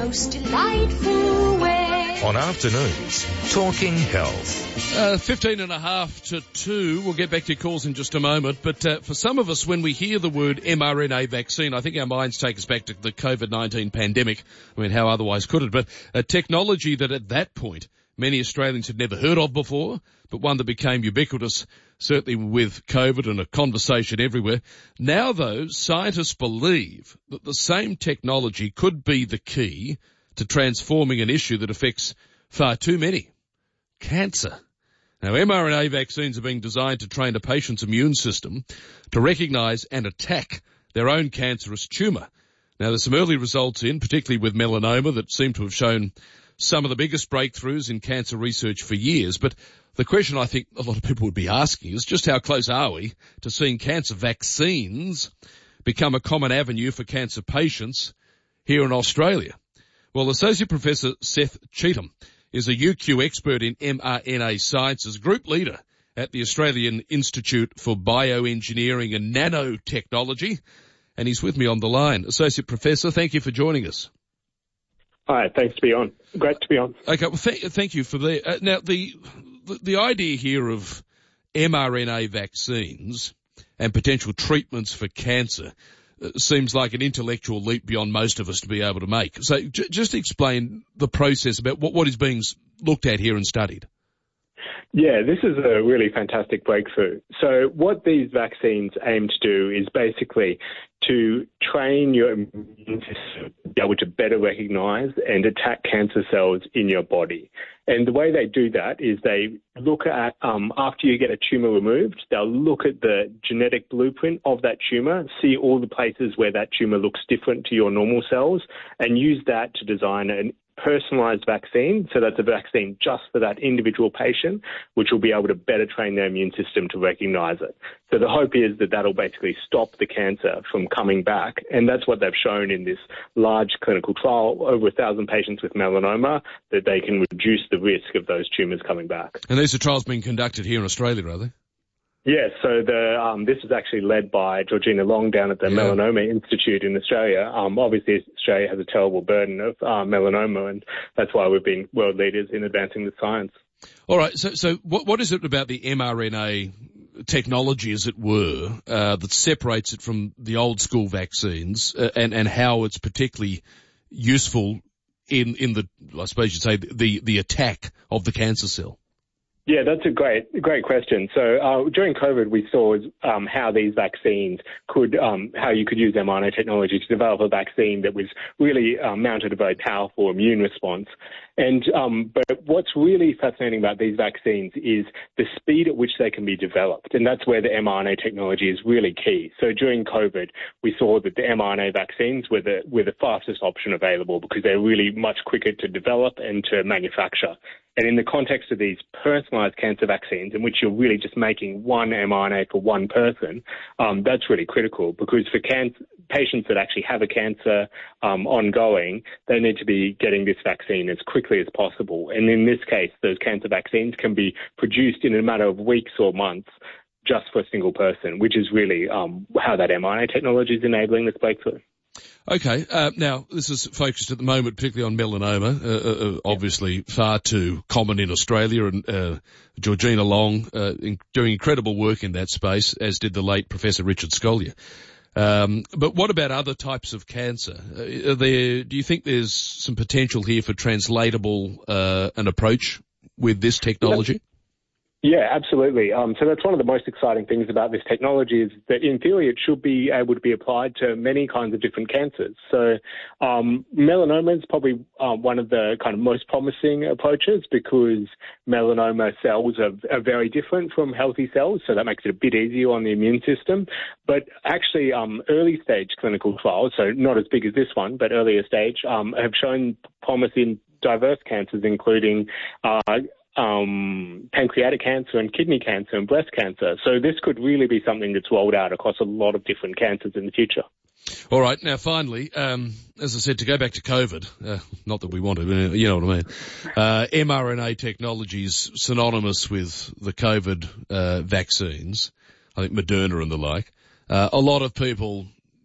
most delightful way. On afternoons, Talking Health. 15 and a half to 2. We'll get back to your calls in just a moment. But for some of us, when we hear the word mRNA vaccine, I think our minds take us back to the COVID-19 pandemic. I mean, how otherwise could it? But a technology that at that point many Australians had never heard of before, but one that became ubiquitous, certainly with COVID and a conversation everywhere. Now, though, scientists believe that the same technology could be the key to transforming an issue that affects far too many: cancer. Now, mRNA vaccines are being designed to train a patient's immune system to recognise and attack their own cancerous tumour. Now, there's some early results particularly with melanoma, that seem to have shown some of the biggest breakthroughs in cancer research for years. But the question I think a lot of people would be asking is just how close are we to seeing cancer vaccines become a common avenue for cancer patients here in Australia? Well, Associate Professor Seth Cheetham is a UQ expert in mRNA sciences, group leader at the Australian Institute for Bioengineering and Nanotechnology, and he's with me on the line. Associate Professor, thank you for joining us. Hi, thanks to be on. Great to be on. Okay, well, thank you for that. Now, the idea here of mRNA vaccines and potential treatments for cancer seems like an intellectual leap beyond most of us to be able to make. So just explain the process about what is being looked at here and studied. Yeah, this is a really fantastic breakthrough. So what these vaccines aim to do is basically to train your immune system to be able to better recognize and attack cancer cells in your body. And the way they do that is they look at, after you get a tumor removed, they'll look at the genetic blueprint of that tumor, see all the places where that tumor looks different to your normal cells, and use that to design an personalized vaccine. So that's a vaccine just for that individual patient, which will be able to better train their immune system to recognize it. So the hope is that that'll basically stop the cancer from coming back. And that's what they've shown in this large clinical trial, over 1,000 patients with melanoma, that they can reduce the risk of those tumors coming back. And these are trials being conducted here in Australia, are they? Yes, so this is actually led by Georgina Long down at the Melanoma Institute in Australia. Obviously, Australia has a terrible burden of melanoma, and that's why we've been world leaders in advancing the science. All right, so what is it about the mRNA technology, as it were, that separates it from the old school vaccines, and how it's particularly useful in the, I suppose you'd say, the attack of the cancer cell? Yeah, that's a great question. So during COVID, we saw how these vaccines how you could use mRNA technology to develop a vaccine that was really mounted a very powerful immune response. And but what's really fascinating about these vaccines is the speed at which they can be developed, and that's where the mRNA technology is really key. So during COVID, we saw that the mRNA vaccines were the fastest option available because they're really much quicker to develop and to manufacture. And in the context of these personalized cancer vaccines, in which you're really just making one mRNA for one person, that's really critical, because for patients that actually have a cancer ongoing, they need to be getting this vaccine as quickly as possible. And in this case, those cancer vaccines can be produced in a matter of weeks or months just for a single person, which is really how that mRNA technology is enabling this breakthrough. Okay, now this is focused at the moment particularly on melanoma, obviously far too common in Australia, and Georgina Long doing incredible work in that space, as did the late Professor Richard Scolyer. But what about other types of cancer? Do you think there's some potential here for translatable an approach with this technology? Yeah, absolutely. So that's one of the most exciting things about this technology, is that in theory it should be able to be applied to many kinds of different cancers. So melanoma is probably one of the kind of most promising approaches, because melanoma cells are very different from healthy cells, so that makes it a bit easier on the immune system. But actually early stage clinical trials, so not as big as this one, but earlier stage, have shown promise in diverse cancers, including pancreatic cancer and kidney cancer and breast cancer. So this could really be something that's rolled out across a lot of different cancers in the future. All right. Now, finally, as I said, to go back to COVID, not that we want to, but you know what I mean. mRNA technology is synonymous with the COVID vaccines, I think Moderna and the like. A lot of people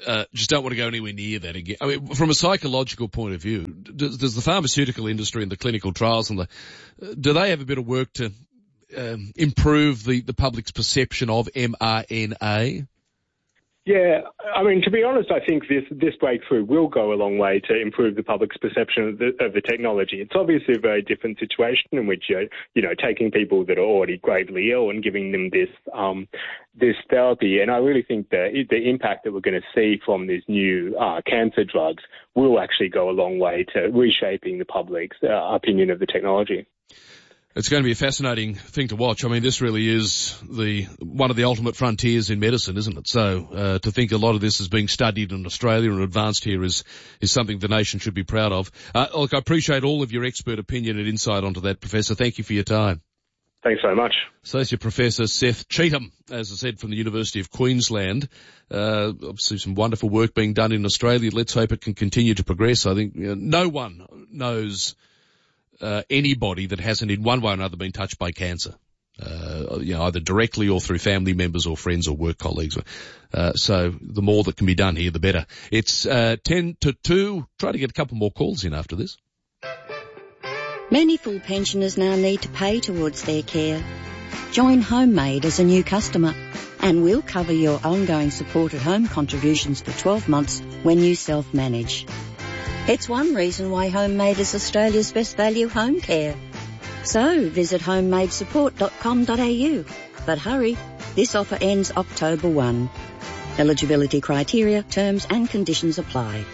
just don't want to go anywhere near that again. I mean, from a psychological point of view, does the pharmaceutical industry and the clinical trials and do they have a bit of work to improve the public's perception of mRNA? Yeah, I mean, to be honest, I think this breakthrough will go a long way to improve the public's perception of the technology. It's obviously a very different situation in which you're taking people that are already gravely ill and giving them this therapy. And I really think that the impact that we're going to see from these new cancer drugs will actually go a long way to reshaping the public's opinion of the technology. It's going to be a fascinating thing to watch. I mean, this really is one of the ultimate frontiers in medicine, isn't it? So, to think a lot of this is being studied in Australia and advanced here is something the nation should be proud of. Look, I appreciate all of your expert opinion and insight onto that, Professor. Thank you for your time. Thanks very much. Associate Professor Seth Cheetham, as I said, from the University of Queensland. Obviously some wonderful work being done in Australia. Let's hope it can continue to progress. I think no one knows anybody that hasn't in one way or another been touched by cancer, either directly or through family members or friends or work colleagues. So the more that can be done here, the better. It's 10 to 2. Try to get a couple more calls in after this. Many full pensioners now need to pay towards their care. Join Homemade as a new customer and we'll cover your ongoing support at home contributions for 12 months when you self-manage. It's one reason why Homemade is Australia's best value home care. So visit homemadesupport.com.au. But hurry, this offer ends October 1. Eligibility criteria, terms and conditions apply.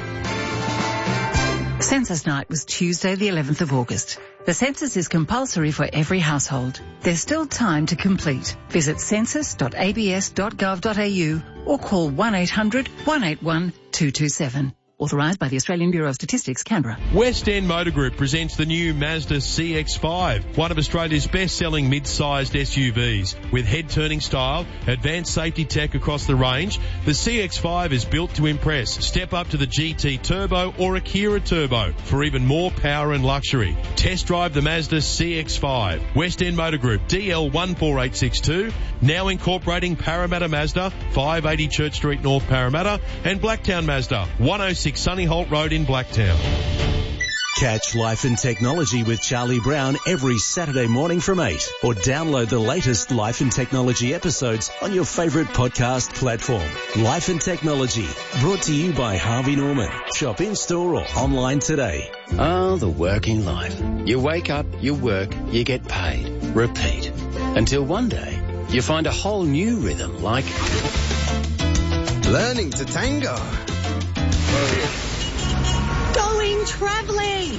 Census night was Tuesday the 11th of August. The census is compulsory for every household. There's still time to complete. Visit census.abs.gov.au or call 1800 181 227. Authorised by the Australian Bureau of Statistics, Canberra. West End Motor Group presents the new Mazda CX-5, one of Australia's best-selling mid-sized SUVs. With head-turning style, advanced safety tech across the range, the CX-5 is built to impress. Step up to the GT Turbo or Akira Turbo for even more power and luxury. Test drive the Mazda CX-5. West End Motor Group, DL 14862, now incorporating Parramatta Mazda, 580 Church Street, North Parramatta, and Blacktown Mazda, 106 Sunny Holt Road in Blacktown. Catch Life and Technology with Charlie Brown every Saturday morning from 8 or download the latest Life and Technology episodes on your favourite podcast platform. Life and Technology, brought to you by Harvey Norman. Shop in-store or online today. Oh, the working life. You wake up, you work, you get paid. Repeat. Until one day, you find a whole new rhythm like learning to tango. Going travelling.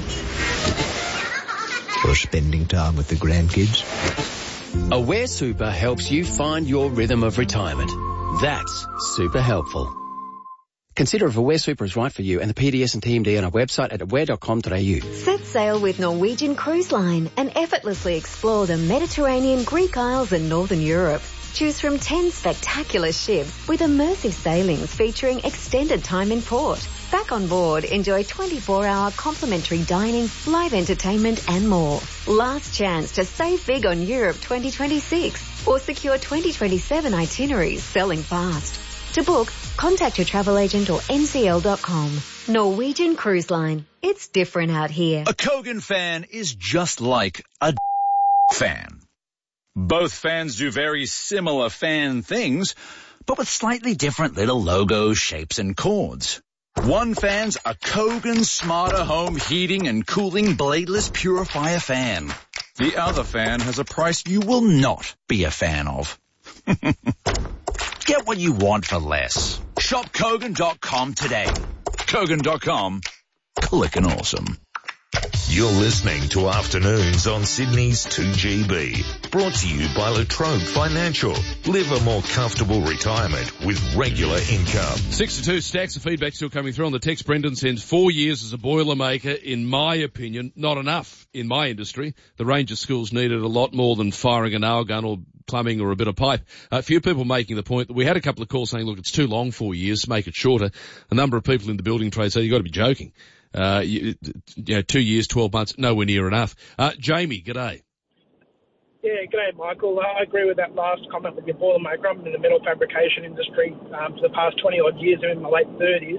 Or spending time with the grandkids. Aware Super helps you find your rhythm of retirement. That's super helpful. Consider if Aware Super is right for you and the PDS and TMD on our website at aware.com.au. Set sail with Norwegian Cruise Line and effortlessly explore the Mediterranean, Greek Isles and Northern Europe. Choose from 10 spectacular ships with immersive sailings featuring extended time in port. Back on board, enjoy 24-hour complimentary dining, live entertainment and more. Last chance to save big on Europe 2026 or secure 2027 itineraries selling fast. To book, contact your travel agent or ncl.com. Norwegian Cruise Line. It's different out here. A Kogan fan is just like a fan. Both fans do very similar fan things, but with slightly different little logos, shapes, and cords. One fan's a Kogan Smarter Home Heating and Cooling Bladeless Purifier fan. The other fan has a price you will not be a fan of. Get what you want for less. Shop Kogan.com today. Kogan.com. Clickin' awesome. You're listening to Afternoons on Sydney's 2GB. Brought to you by La Trobe Financial. Live a more comfortable retirement with regular income. 6 to 2, stacks of feedback still coming through on the text. Brendan sends 4 years as a boilermaker. In my opinion, not enough in my industry. The range of skills needed a lot more than firing a nail gun or plumbing or a bit of pipe. A few people making the point that we had a couple of calls saying, look, it's too long, 4 years, make it shorter. A number of people in the building trade say, you've got to be joking. 2 years, 12 months, nowhere near enough. Jamie, g'day. Yeah, g'day, Michael. I agree with that last comment with your Boilermaker. I'm in the metal fabrication industry for the past 20-odd years. I'm in my late 30s.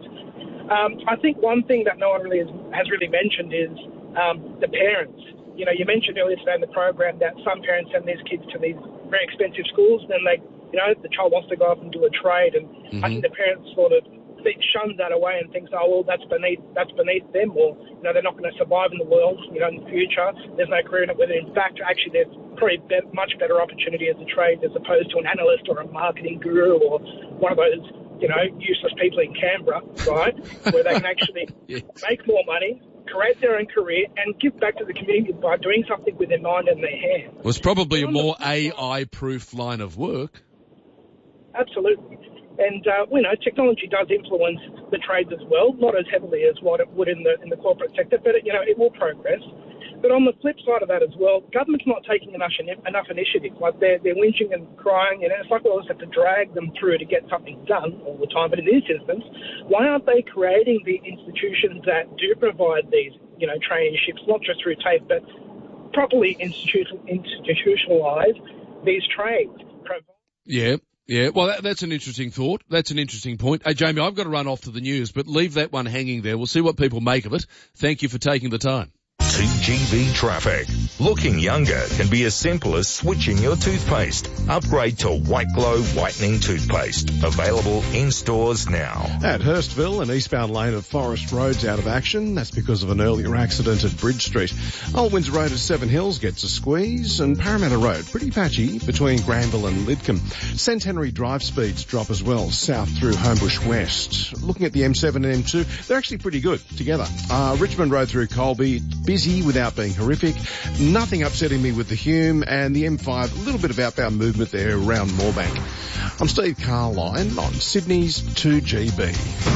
I think one thing that no one really has really mentioned is the parents. You know, you mentioned earlier today in the program that some parents send these kids to these very expensive schools, and then the child wants to go off and do a trade, and I think the parents sort of shun that away and thinks, oh, well, that's beneath them, or, they're not going to survive in the world, in the future. There's no career in it. Whether in fact, actually, there's probably much better opportunity as a trade as opposed to an analyst or a marketing guru or one of those, useless people in Canberra, right, where they can actually make more money, create their own career, and give back to the community by doing something with their mind and their hand. Well, it's probably a more AI-proof line of work. Absolutely. And, technology does influence the trades as well, not as heavily as what it would in the corporate sector, but, it will progress. But on the flip side of that as well, government's not taking enough initiative. Like, they're whinging and crying, and it's like we always have to drag them through to get something done all the time. But in this instance, why aren't they creating the institutions that do provide these, traineeships, not just through TAFE, but properly institutionalise these trades? Yeah. Yeah, well, that's an interesting thought. That's an interesting point. Hey, Jamie, I've got to run off to the news, but leave that one hanging there. We'll see what people make of it. Thank you for taking the time. 2GB traffic. Looking younger can be as simple as switching your toothpaste. Upgrade to White Glow Whitening Toothpaste. Available in stores now. At Hurstville, an eastbound lane of Forest Road's out of action. That's because of an earlier accident at Bridge Street. Old Windsor Road at Seven Hills gets a squeeze, and Parramatta Road, pretty patchy between Granville and Lidcombe. Centenary Drive speeds drop as well, south through Homebush West. Looking at the M7 and M2, they're actually pretty good together. Richmond Road through Colby, busy without being horrific. Nothing upsetting me with the Hume, and the M5, a little bit of outbound movement there around Moorebank. I'm Steve Carline on Sydney's 2GB.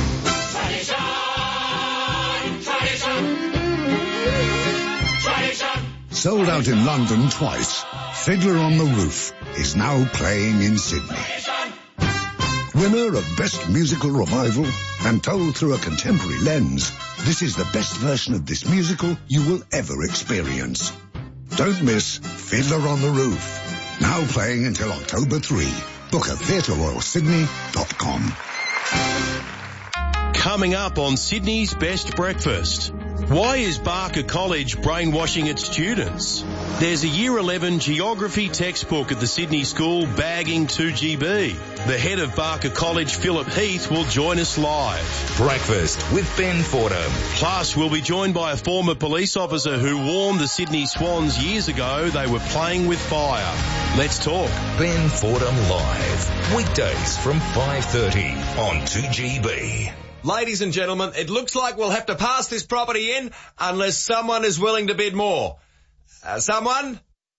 Sold out in London twice, Fiddler on the Roof is now playing in Sydney. Winner of Best Musical Revival and told through a contemporary lens, this is the best version of this musical you will ever experience. Don't miss Fiddler on the Roof. Now playing until October 3. Book at theatreroyalsydney.com. Coming up on Sydney's Best Breakfast. Why is Barker College brainwashing its students? There's a Year 11 geography textbook at the Sydney School bagging 2GB. The head of Barker College, Philip Heath, will join us live. Breakfast with Ben Fordham. Plus, we'll be joined by a former police officer who warned the Sydney Swans years ago they were playing with fire. Let's talk. Ben Fordham Live. Weekdays from 5:30 on 2GB. Ladies and gentlemen, it looks like we'll have to pass this property in unless someone is willing to bid more. Someone?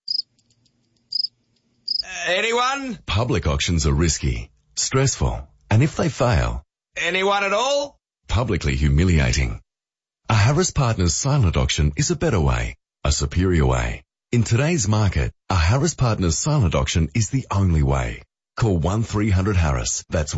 Anyone? Public auctions are risky, stressful, and if they fail... Anyone at all? Publicly humiliating. A Harris Partners silent auction is a better way, a superior way. In today's market, a Harris Partners silent auction is the only way. Call 1300-HARRIS. That's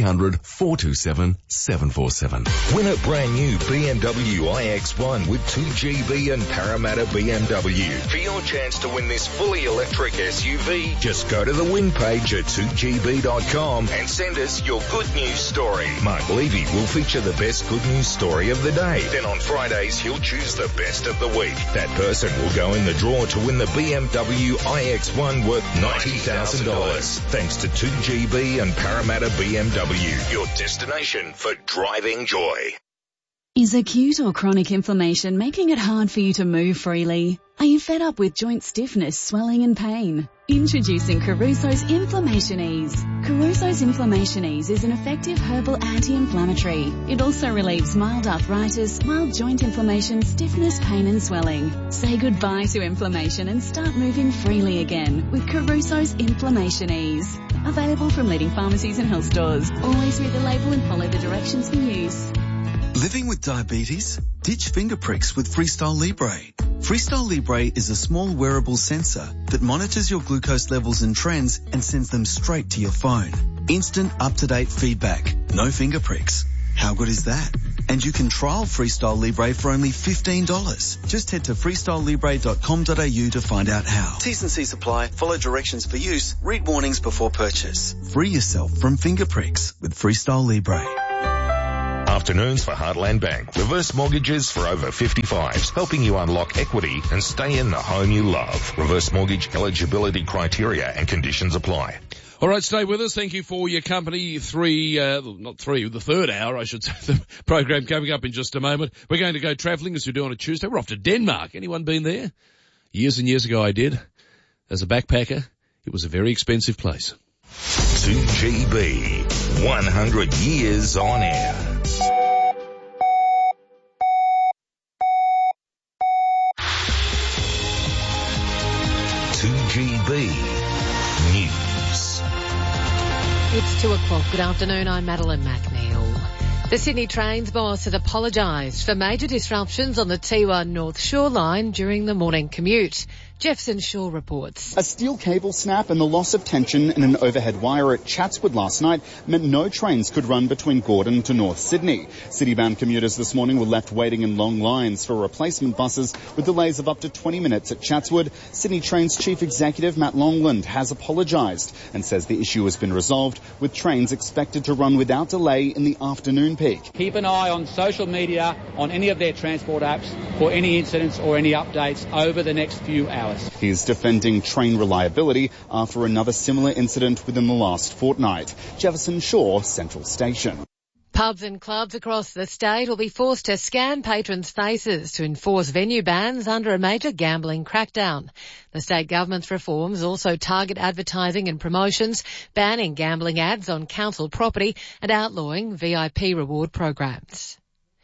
1300-427-747. Win a brand new BMW iX1 with 2GB and Parramatta BMW. For your chance to win this fully electric SUV, just go to the win page at 2gb.com and send us your good news story. Mark Levy will feature the best good news story of the day. Then on Fridays, he'll choose the best of the week. That person will go in the draw to win the BMW iX1 worth $90,000. Thanks to 2GB and Parramatta BMW, your destination for driving joy. Is acute or chronic inflammation making it hard for you to move freely? Are you fed up with joint stiffness, swelling and pain? Introducing Caruso's Inflammation Ease. Caruso's Inflammation Ease is an effective herbal anti-inflammatory. It also relieves mild arthritis, mild joint inflammation, stiffness, pain and swelling. Say goodbye to inflammation and start moving freely again with Caruso's Inflammation Ease. Available from leading pharmacies and health stores. Always read the label and follow the directions for use. Living with diabetes? Ditch finger pricks with Freestyle Libre. Freestyle Libre is a small wearable sensor that monitors your glucose levels and trends and sends them straight to your phone. Instant up-to-date feedback. No finger pricks. How good is that? And you can trial Freestyle Libre for only $15. Just head to freestylelibre.com.au to find out how. T's and C's apply. Follow directions for use. Read warnings before purchase. Free yourself from finger pricks with Freestyle Libre. Afternoons for Heartland Bank. Reverse mortgages for over 55s, helping you unlock equity and stay in the home you love. Reverse mortgage eligibility criteria and conditions apply. All right, stay with us. Thank you for your company. The third hour, I should say, the program coming up in just a moment. We're going to go travelling as we do on a Tuesday. We're off to Denmark. Anyone been there? Years and years ago I did. As a backpacker, it was a very expensive place. 2GB, 100 years on air. News. It's 2:00. Good afternoon. I'm Madeline McNeil. The Sydney Trains boss has apologised for major disruptions on the T1 North Shore line during the morning commute. Jefferson Shaw reports. A steel cable snap and the loss of tension in an overhead wire at Chatswood last night meant no trains could run between Gordon to North Sydney. City-bound commuters this morning were left waiting in long lines for replacement buses with delays of up to 20 minutes at Chatswood. Sydney Trains Chief Executive Matt Longland has apologised and says the issue has been resolved, with trains expected to run without delay in the afternoon peak. Keep an eye on social media, on any of their transport apps for any incidents or any updates over the next few hours. He's defending train reliability after another similar incident within the last fortnight. Jefferson Shaw, Central Station. Pubs and clubs across the state will be forced to scan patrons' faces to enforce venue bans under a major gambling crackdown. The state government's reforms also target advertising and promotions, banning gambling ads on council property and outlawing VIP reward programs.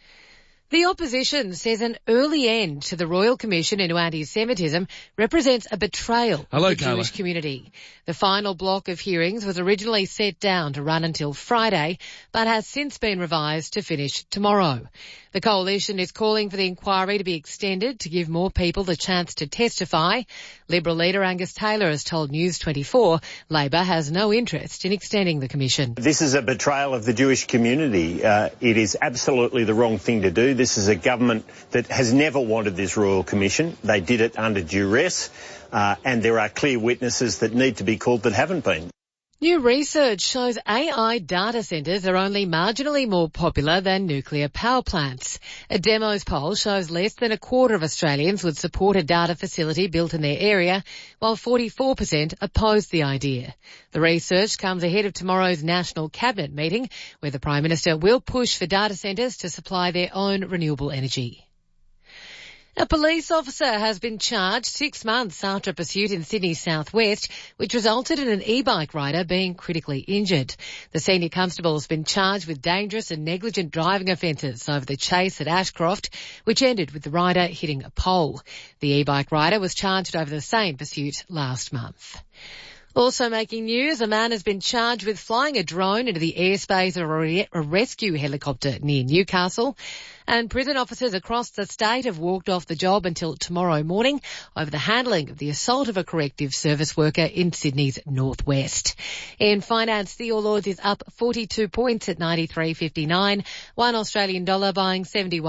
The opposition says an early end to the Royal Commission into anti-Semitism represents a betrayal of the Jewish community. The final block of hearings was originally set down to run until Friday, but has since been revised to finish tomorrow. The coalition is calling for the inquiry to be extended to give more people the chance to testify. Liberal leader Angus Taylor has told News 24 Labor has no interest in extending the commission. This is a betrayal of the Jewish community. It is absolutely the wrong thing to do. This is a government that has never wanted this Royal Commission. They did it under duress, and there are clear witnesses that need to be called that haven't been. New research shows AI data centres are only marginally more popular than nuclear power plants. A Demos poll shows less than a quarter of Australians would support a data facility built in their area, while 44% oppose the idea. The research comes ahead of tomorrow's National Cabinet meeting, where the Prime Minister will push for data centres to supply their own renewable energy. A police officer has been charged 6 months after a pursuit in Sydney's southwest, which resulted in an e-bike rider being critically injured. The senior constable has been charged with dangerous and negligent driving offences over the chase at Ashcroft, which ended with the rider hitting a pole. The e-bike rider was charged over the same pursuit last month. Also making news, a man has been charged with flying a drone into the airspace of a rescue helicopter near Newcastle. And prison officers across the state have walked off the job until tomorrow morning over the handling of the assault of a corrective service worker in Sydney's northwest. In finance, the All Ords is up 42 points at 93.59. $1 Australian dollar buying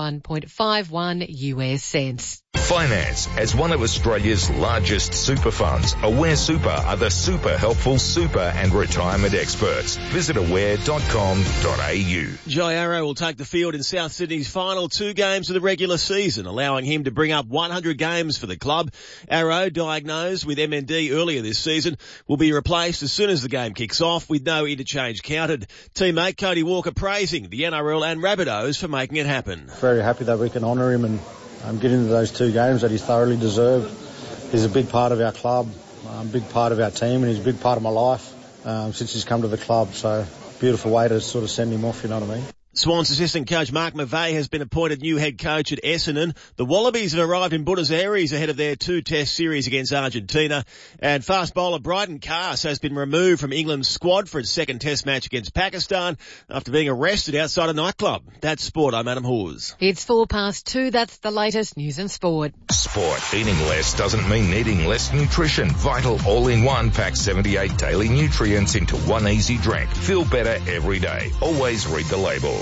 71.51 US cents. Finance. As one of Australia's largest super funds, Aware Super are the super helpful super and retirement experts. Visit aware.com.au. Jai Arrow will take the field in South Sydney's final 2 games of the regular season, allowing him to bring up 100 games for the club. Arrow, diagnosed with MND earlier this season, will be replaced as soon as the game kicks off, with no interchange counted. Teammate Cody Walker praising the NRL and Rabbitohs for making it happen. Very happy that we can honour him and get into those 2 games that he's thoroughly deserved. He's a big part of our club, a big part of our team, and he's a big part of my life since he's come to the club. So beautiful way to sort of send him off, you know what I mean? Swans assistant coach Mark McVeigh has been appointed new head coach at Essendon. The Wallabies have arrived in Buenos Aires ahead of their 2-test series against Argentina. And fast bowler Bryden Cass has been removed from England's squad for its second test match against Pakistan after being arrested outside a nightclub. That's sport. I'm Adam Hawes. It's 2:04. That's the latest news and sport. Sport. Eating less doesn't mean needing less nutrition. Vital All-in-One packs 78 daily nutrients into one easy drink. Feel better every day. Always read the label.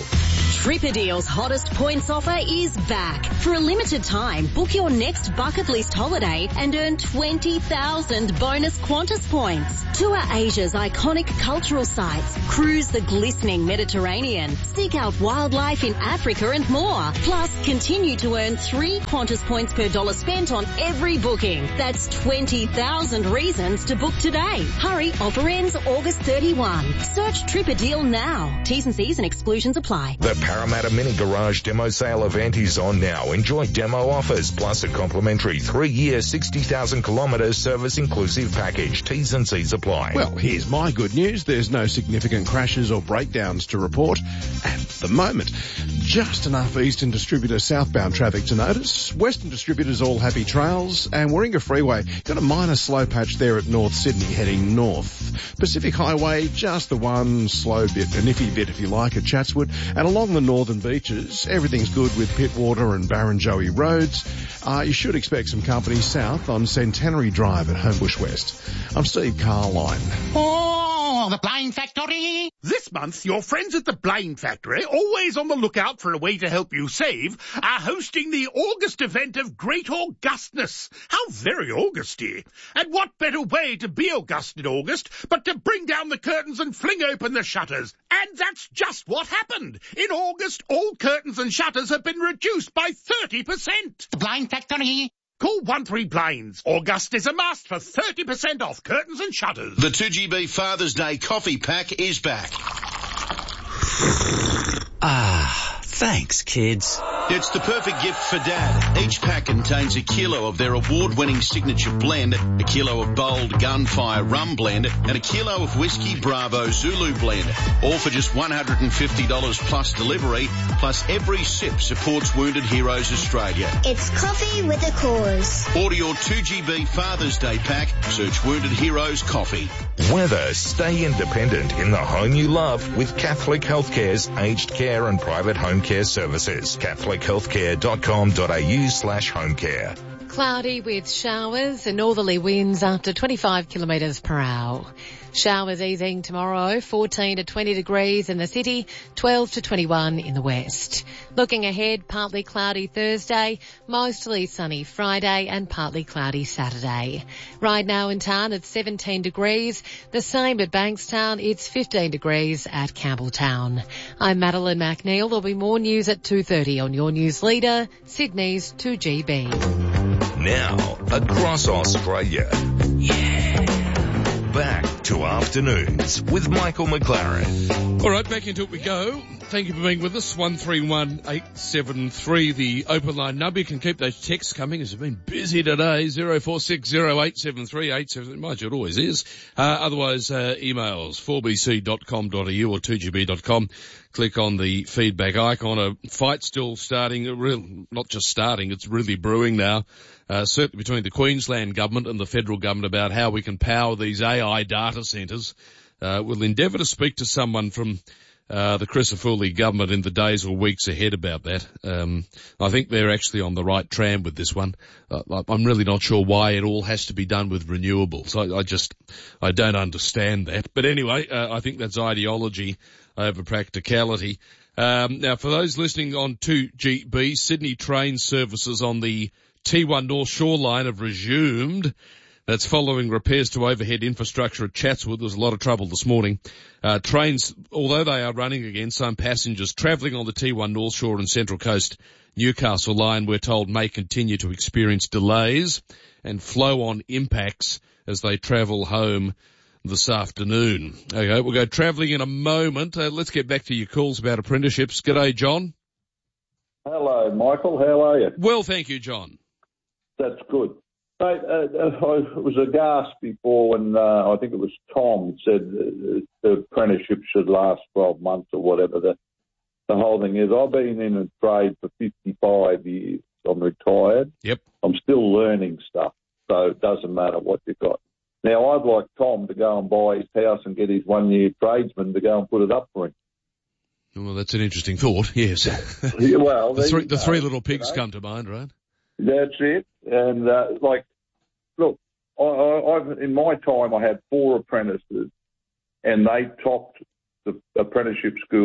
Tripadeal's hottest points offer is back. For a limited time, book your next bucket list holiday and earn 20,000 bonus Qantas points. Tour Asia's iconic cultural sites, cruise the glistening Mediterranean, seek out wildlife in Africa and more. Plus, continue to earn 3 Qantas points per dollar spent on every booking. That's 20,000 reasons to book today. Hurry, offer ends August 31. Search Tripadeal now. T's and C's and exclusions apply. The Parramatta Mini Garage demo sale event is on now. Enjoy demo offers plus a complimentary 3-year 60,000 kilometre service inclusive package. T's and C's apply. Well, here's my good news. There's no significant crashes or breakdowns to report at the moment. Just enough Eastern Distributor southbound traffic to notice. Western Distributors all happy trails, and Warringah Freeway got a minor slow patch there at North Sydney heading north. Pacific Highway, just the one slow bit, an iffy bit if you like, at Chatswood. And along the northern beaches, everything's good with Pittwater and Barrenjoey roads. You should expect some company south on Centenary Drive at Homebush West. I'm Steve Carline. Oh, the Blame Factory! This month, your friends at the Blame Factory, always on the lookout for a way to help you save, are hosting the August event of Great Augustness. How very Augusty! And what better way to be August in August but to bring down the curtains and fling open the shutters? And that's just what happened. In August, all curtains and shutters have been reduced by 30%. The Blame Factory. Call 13-Blaines. August is a must for 30% off curtains and shutters. The 2GB Father's Day coffee pack is back. Ah, thanks, kids. It's the perfect gift for Dad. Each pack contains a kilo of their award-winning signature blend, a kilo of bold Gunfire rum blend, and a kilo of Whiskey Bravo Zulu blend. All for just $150 plus delivery, plus every sip supports Wounded Heroes Australia. It's coffee with a cause. Order your 2GB Father's Day pack. Search Wounded Heroes Coffee. Weather, stay independent in the home you love with Catholic Healthcare's aged care and private home care services. CatholicHealthcare.com.au/home care. Cloudy with showers and northerly winds up to 25 kilometres per hour. Showers easing tomorrow, 14 to 20 degrees in the city, 12 to 21 in the west. Looking ahead, partly cloudy Thursday, mostly sunny Friday and partly cloudy Saturday. Right now in town it's 17 degrees, the same at Bankstown, it's 15 degrees at Campbelltown. I'm Madeline McNeil. There'll be more news at 2:30 on your news leader, Sydney's 2GB. Now, across Australia. Yeah. Back to Afternoons with Michael McLaren. All right, back into it we go. Thank you for being with us. 131873, the open line number. You can keep those texts coming as we've been busy today. 0460873873. Mind you, it always is. Otherwise, emails 4bc.com.au or 2gb.com. Click on the feedback icon. A fight still starting, not just starting, it's really brewing now. Certainly between the Queensland government and the federal government about how we can power these AI data centres. We'll endeavour to speak to someone from the Crisafulli government in the days or weeks ahead about that. I think they're actually on the right tram with this one. I'm really not sure why it all has to be done with renewables. I don't understand that. But anyway, I think that's ideology over practicality. Now, for those listening on 2GB, Sydney train services on the T1 North Shore line have resumed. That's following repairs to overhead infrastructure at Chatswood. There was a lot of trouble this morning. Trains, although they are running again, some passengers travelling on the T1 North Shore and Central Coast Newcastle line, we're told, may continue to experience delays and flow-on impacts as they travel home this afternoon. Okay, we'll go travelling in a moment. Let's get back to your calls about apprenticeships. G'day, John. Hello, Michael. How are you? Well, thank you, John. That's good. Mate, I was aghast before when I think it was Tom said the apprenticeship should last 12 months or whatever the whole thing is. I've been in a trade for 55 years. I'm retired. Yep. I'm still learning stuff, so it doesn't matter what you've got. Now, I'd like Tom to go and buy his house and get his one-year tradesman to go and put it up for him. Well, that's an interesting thought, yes. Well, the three little pigs come to mind, right? That's it. And, look, I've in my time, I had 4 apprentices, and they topped the apprenticeship school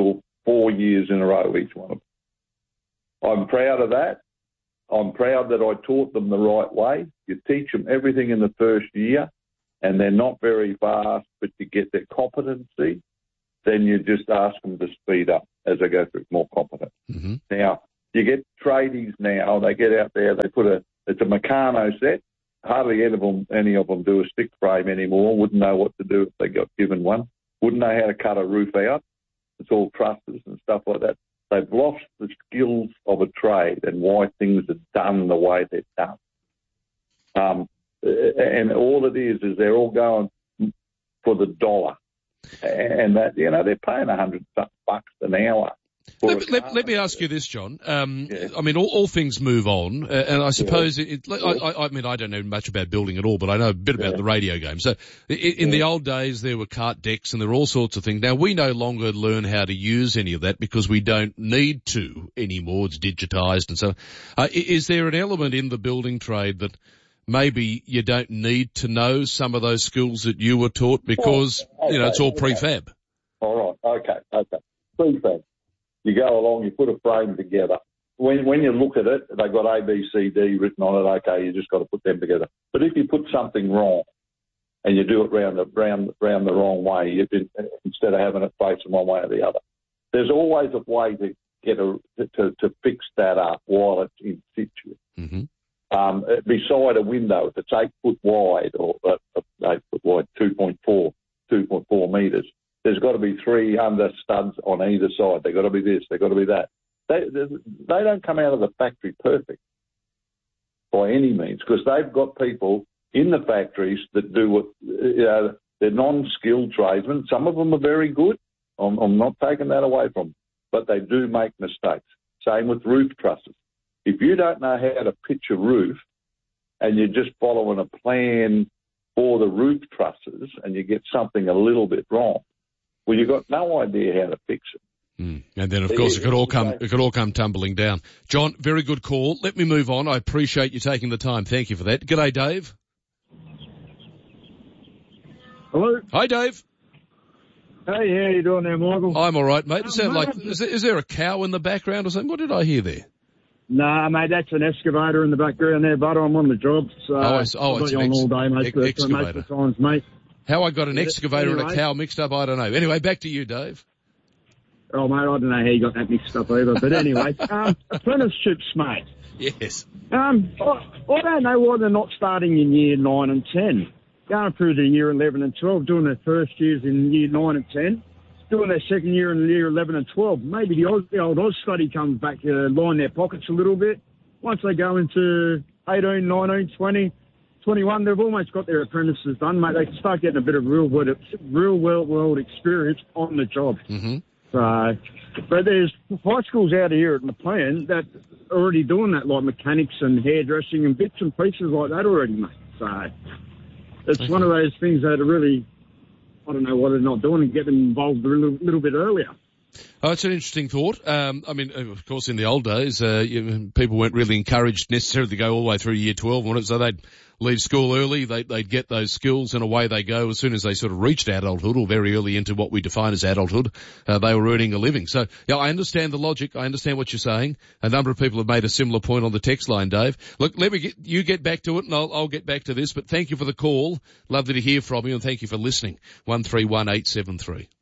4 years in a row, each one of them. I'm proud of that. I'm proud that I taught them the right way. You teach them everything in the first year, and they're not very fast, but to get their competency, then you just ask them to speed up as they go through more competent. Mm-hmm. Now, you get tradies now, they get out there, they it's a Meccano set. Hardly any of them do a stick frame anymore. Wouldn't know what to do if they got given one. Wouldn't know how to cut a roof out. It's all trusses and stuff like that. They've lost the skills of a trade and why things are done the way they're done. And all it is they're all going for the dollar. And that, they're paying $100 an hour. Let me ask you this, John. I mean, all things move on, and I suppose I don't know much about building at all, but I know a bit about the radio game. So in the old days, there were cart decks and there were all sorts of things. Now, we no longer learn how to use any of that because we don't need to anymore. It's digitised and so on. Is there an element in the building trade that maybe you don't need to know some of those skills that you were taught because, it's all prefab? All right. Okay. Prefab. You go along, you put a frame together. When you look at it, they've got A, B, C, D written on it. Okay, you just got to put them together. But if you put something wrong and you do it round the wrong way, instead of having it facing one way or the other, there's always a way to get to fix that up while it's in situ. Mm-hmm. Beside a window, if it's 8 foot wide or 8 foot wide, 2.4 metres. There's got to be 3 under studs on either side. They've got to be this. They've got to be that. They don't come out of the factory perfect by any means because they've got people in the factories that do what they're non-skilled tradesmen. Some of them are very good. I'm not taking that away from them, but they do make mistakes. Same with roof trusses. If you don't know how to pitch a roof and you're just following a plan for the roof trusses and you get something a little bit wrong, well, you've got no idea how to fix it. And then, of course, it could all come tumbling down. John, very good call. Let me move on. I appreciate you taking the time. Thank you for that. G'day, Dave. Hello. Hi, Dave. Hey, how you doing there, Michael? I'm all right, mate. It sounds like is there a cow in the background or something? What did I hear there? Nah, mate, that's an excavator in the background there, but I'm on the job. So it's an all day, most of the times, mate. How I got an excavator and a cow mixed up, I don't know. Anyway, back to you, Dave. Oh, mate, I don't know how you got that mixed up either. But anyway, apprenticeships, mate. Yes. I don't know why they're not starting in year 9 and 10. Going through the year 11 and 12, doing their first years in year 9 and 10, doing their second year in year 11 and 12. Maybe the old Oz study comes back to line their pockets a little bit. Once they go into 18, 19, 20... 21, they've almost got their apprentices done, mate. They can start getting a bit of real world experience on the job. Mm-hmm. So, but there's high schools out here at McLean that are already doing that, like mechanics and hairdressing and bits and pieces like that already, mate. So it's one of those things that are really, I don't know why they're not doing and get them involved a little bit earlier. Oh, it's an interesting thought. I mean, of course, in the old days, people weren't really encouraged necessarily to go all the way through year 12, so they'd leave school early, they'd get those skills and away they go. As soon as they sort of reached adulthood or very early into what we define as adulthood, they were earning a living. So, yeah, I understand the logic. I understand what you're saying. A number of people have made a similar point on the text line, Dave. Look, let me get back to it and I'll get back to this, but thank you for the call. Lovely to hear from you and thank you for listening. 131873.